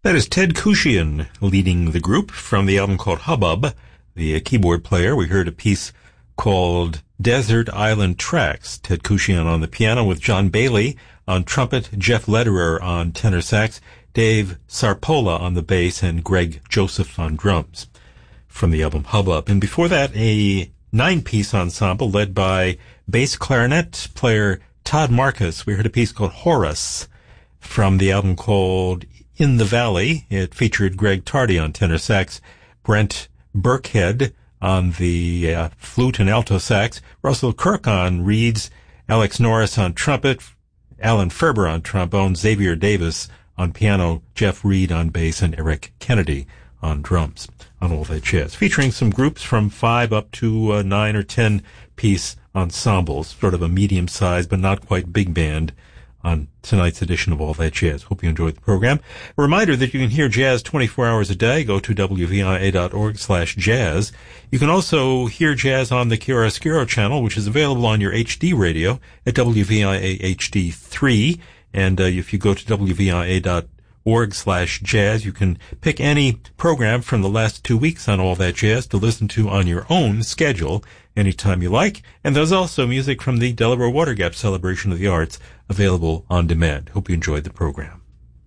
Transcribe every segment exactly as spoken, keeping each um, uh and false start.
That is Ted Kouchian leading the group from the album called Hubbub. The keyboard player, we heard a piece called Desert Island Tracks. Ted Kouchian on the piano with John Bailey on trumpet, Jeff Lederer on tenor sax, Dave Sarpola on the bass, and Greg Joseph on drums from the album Hubbub. And before that, a nine-piece ensemble led by bass clarinet player Todd Marcus. We heard a piece called Horus from the album called In the Valley. It featured Greg Tardy on tenor sax, Brent Burkhead on the uh, flute and alto sax, Russell Kirk on reeds, Alex Norris on trumpet, Alan Ferber on trombone, Xavier Davis on piano, Jeff Reed on bass, and Eric Kennedy on drums on All That Jazz, featuring some groups from five up to uh, nine or ten piece ensembles, sort of a medium-sized but not quite big band on tonight's edition of All That Jazz. Hope you enjoyed the program. A reminder that you can hear jazz twenty-four hours a day. Go to W V I A dot org slash jazz. You can also hear jazz on the Chiaroscuro channel, which is available on your H D radio at W V I A H D three. And uh, if you go to W V I A dot org slash jazz, you can pick any program from the last two weeks on All That Jazz to listen to on your own schedule anytime you like. And there's also music from the Delaware Water Gap Celebration of the Arts available on demand. Hope you enjoyed the program.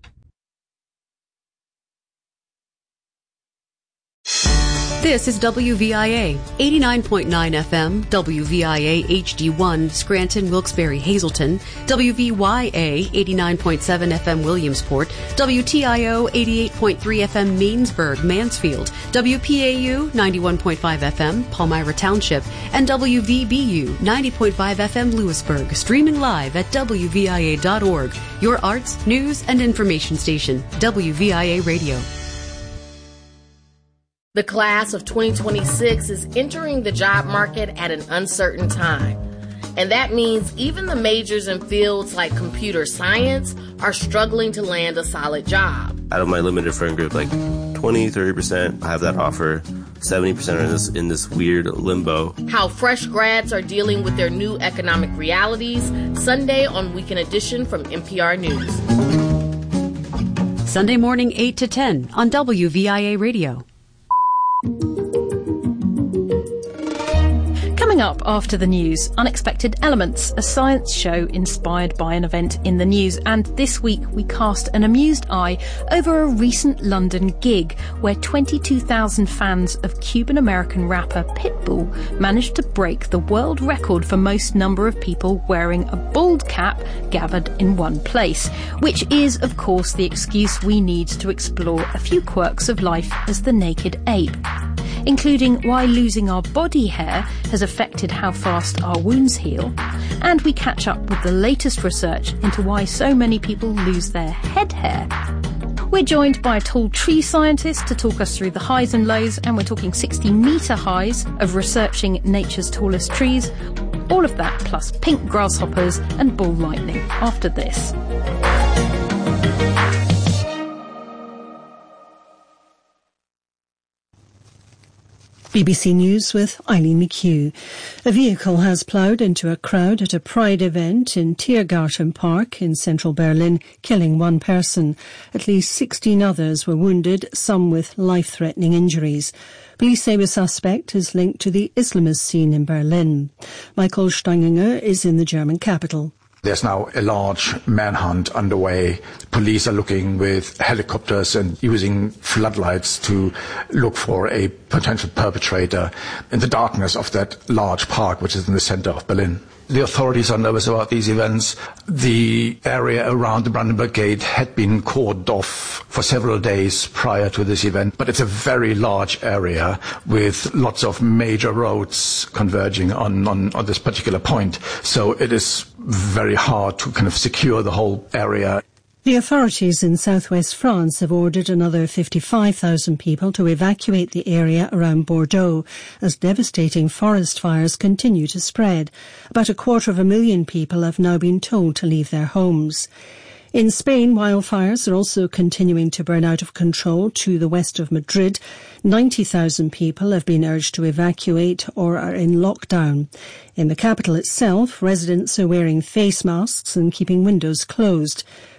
This is W V I A, eighty-nine point nine F M, W V I A H D one, Scranton, Wilkes-Barre, Hazleton, W V Y A, eighty-nine point seven F M, Williamsport, W T I O, eighty-eight point three F M, Mainsburg, Mansfield, W P A U, ninety-one point five F M, Palmyra Township, and W V B U, ninety point five F M, Lewisburg, streaming live at W V I A dot org, your arts, news, and information station, W V I A Radio. The class of twenty twenty-six is entering the job market at an uncertain time. And that means even the majors in fields like computer science are struggling to land a solid job. Out of my limited friend group, like twenty, thirty percent have that offer. seventy percent are in this, in this weird limbo. How fresh grads are dealing with their new economic realities, Sunday on Weekend Edition from N P R News. Sunday morning eight to ten on W V I A Radio. Coming up after the news, Unexpected Elements, a science show inspired by an event in the news. And this week we cast an amused eye over a recent London gig where twenty-two thousand fans of Cuban-American rapper Pitbull managed to break the world record for most number of people wearing a bald cap gathered in one place, which is, of course, the excuse we need to explore a few quirks of life as the naked ape, including why losing our body hair has affected how fast our wounds heal, and we catch up with the latest research into why so many people lose their head hair. We're joined by a tall tree scientist to talk us through the highs and lows, and we're talking sixty metre highs of researching nature's tallest trees. All of that plus pink grasshoppers and ball lightning after this. B B C News with Eileen McHugh. A vehicle has ploughed into a crowd at a Pride event in Tiergarten Park in central Berlin, killing one person. At least sixteen others were wounded, some with life-threatening injuries. Police say the suspect is linked to the Islamist scene in Berlin. Michael Steininger is in the German capital. There's now a large manhunt underway. Police are looking with helicopters and using floodlights to look for a potential perpetrator in the darkness of that large park, which is in the center of Berlin. The authorities are nervous about these events. The area around the Brandenburg Gate had been cordoned off for several days prior to this event, but it's a very large area with lots of major roads converging on, on, on this particular point. So it is very hard to kind of secure the whole area. The authorities in southwest France have ordered another fifty-five thousand people to evacuate the area around Bordeaux as devastating forest fires continue to spread. About a quarter of a million people have now been told to leave their homes. In Spain, wildfires are also continuing to burn out of control to the west of Madrid. ninety thousand people have been urged to evacuate or are in lockdown. In the capital itself, residents are wearing face masks and keeping windows closed.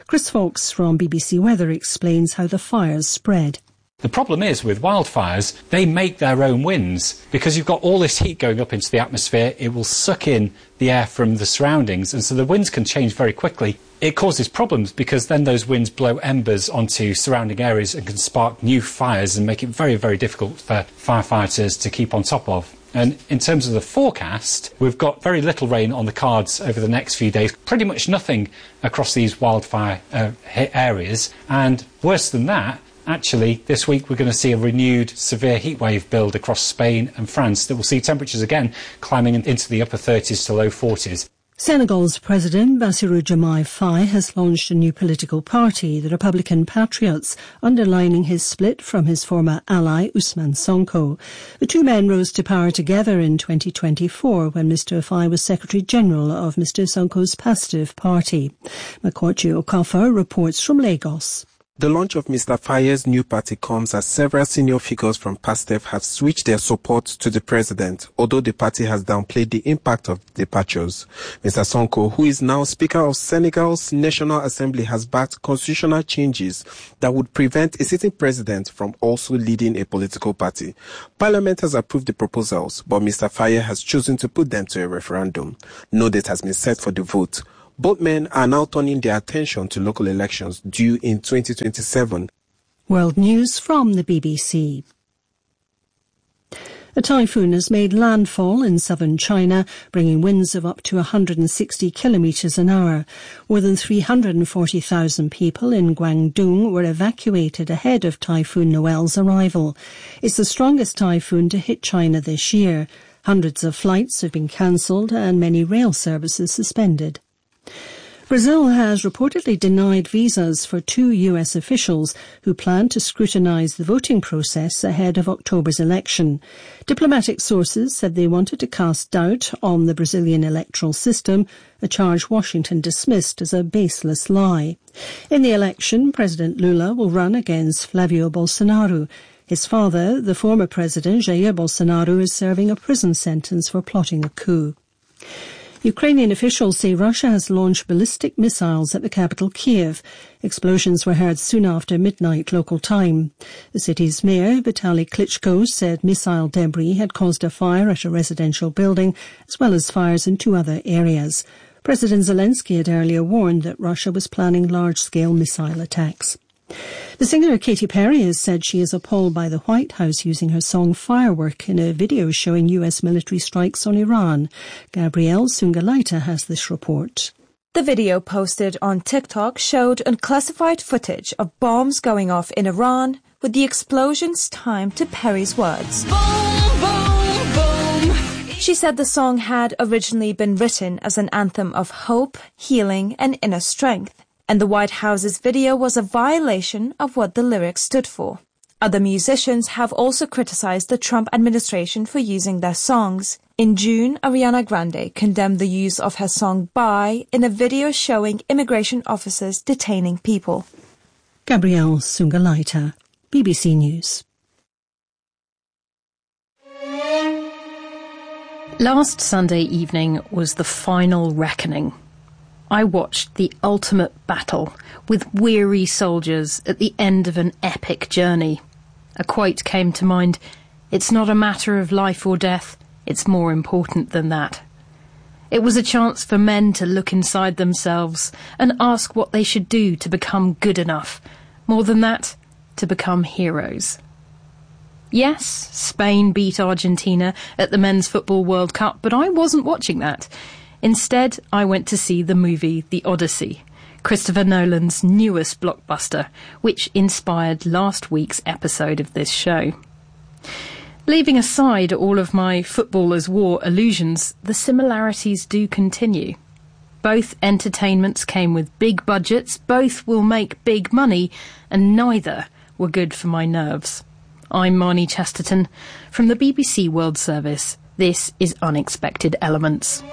Chris Fawkes from B B C Weather explains how the fires spread. The problem is with wildfires, they make their own winds. Because you've got all this heat going up into the atmosphere, it will suck in the air from the surroundings, and so the winds can change very quickly. It causes problems because then those winds blow embers onto surrounding areas and can spark new fires and make it very, very difficult for firefighters to keep on top of. And in terms of the forecast, we've got very little rain on the cards over the next few days, pretty much nothing across these wildfire uh, areas, and worse than that, actually, this week we're going to see a renewed severe heatwave build across Spain and France that will see temperatures again climbing into the upper thirties to low forties. Senegal's President Bassirou Diomaye Faye has launched a new political party, the Republican Patriots, underlining his split from his former ally Ousmane Sonko. The two men rose to power together in twenty twenty-four when Mister Faye was Secretary-General of Mister Sonko's Pastef party. Makorchi Okafor reports from Lagos. The launch of Mister Faye's new party comes as several senior figures from Pastef have switched their support to the president, although the party has downplayed the impact of the departures. Mister Sonko, who is now Speaker of Senegal's National Assembly, has backed constitutional changes that would prevent a sitting president from also leading a political party. Parliament has approved the proposals, but Mister Faye has chosen to put them to a referendum. No date has been set for the vote. Both men are now turning their attention to local elections due in twenty twenty-seven. World News from the B B C. A typhoon has made landfall in southern China, bringing winds of up to one hundred sixty kilometres an hour. More than three hundred forty thousand people in Guangdong were evacuated ahead of Typhoon Noel's arrival. It's the strongest typhoon to hit China this year. Hundreds of flights have been cancelled and many rail services suspended. Brazil has reportedly denied visas for two U S officials who plan to scrutinise the voting process ahead of October's election. Diplomatic sources said they wanted to cast doubt on the Brazilian electoral system, a charge Washington dismissed as a baseless lie. In the election, President Lula will run against Flavio Bolsonaro. His father, the former president Jair Bolsonaro, is serving a prison sentence for plotting a coup. Ukrainian officials say Russia has launched ballistic missiles at the capital, Kiev. Explosions were heard soon after midnight local time. The city's mayor, Vitaly Klitschko, said missile debris had caused a fire at a residential building, as well as fires in two other areas. President Zelensky had earlier warned that Russia was planning large-scale missile attacks. The singer Katy Perry has said she is appalled by the White House using her song Firework in a video showing U S military strikes on Iran. Gabrielle Sungalaita has this report. The video posted on TikTok showed unclassified footage of bombs going off in Iran, with the explosions timed to Perry's words. Boom, boom, boom. She said the song had originally been written as an anthem of hope, healing, and inner strength, and the White House's video was a violation of what the lyrics stood for. Other musicians have also criticized the Trump administration for using their songs. In June, Ariana Grande condemned the use of her song Bye in a video showing immigration officers detaining people. Gabrielle Sungalaita, B B C News. Last Sunday evening was the final reckoning. I watched the ultimate battle with weary soldiers at the end of an epic journey. A quote came to mind, "It's not a matter of life or death, it's more important than that." It was a chance for men to look inside themselves and ask what they should do to become good enough. More than that, to become heroes. Yes, Spain beat Argentina at the Men's Football World Cup, but I wasn't watching that. Instead, I went to see the movie The Odyssey, Christopher Nolan's newest blockbuster, which inspired last week's episode of this show. Leaving aside all of my footballers' war illusions, the similarities do continue. Both entertainments came with big budgets, both will make big money, and neither were good for my nerves. I'm Marnie Chesterton. From the B B C World Service, this is Unexpected Elements.